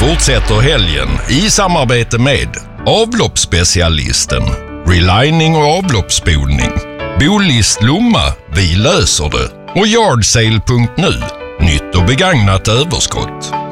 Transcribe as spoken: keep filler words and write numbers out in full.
fortsätter helgen i samarbete med avloppsspecialisten, relining och avloppsspolning, Bolist Lomma, vi löser det, och Yardsale punkt nu, nytt och begagnat överskott.